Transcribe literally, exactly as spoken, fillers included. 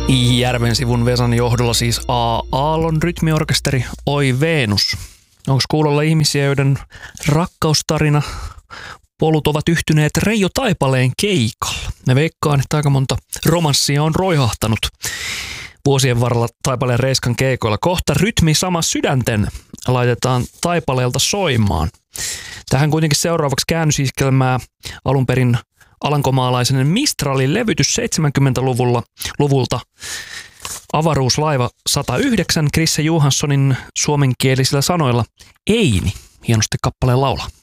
Järvensivun Vesan johdolla siis A. Aallon rytmiorkesteri Oi Venus. Onko kuulolla ihmisiä, joiden rakkaustarina polut ovat yhtyneet Reijo Taipaleen keikalla? Ne veikkaan, että aika monta romanssia on roihahtanut vuosien varrella Taipaleen Reiskan keikoilla. Kohta rytmi sama sydänten laitetaan Taipaleelta soimaan. Tähän kuitenkin seuraavaksi käännösiskelmää alun perin alankomaalaisen Mistralin levytys seitsemänkymmentäluvulta luvulta Avaruuslaiva sata yhdeksän Krisse Johanssonin suomenkielisillä sanoilla Eini hienosti kappaleen laulaa.